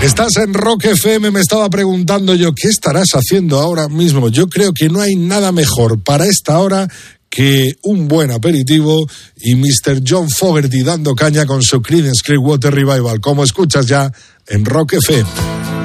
Estás en Rock FM, me estaba preguntando yo, ¿qué estarás haciendo ahora mismo? Yo creo que no hay nada mejor para esta hora que un buen aperitivo y Mr. John Fogerty dando caña con su Creedence Clearwater Revival, como escuchas ya en Rock FM.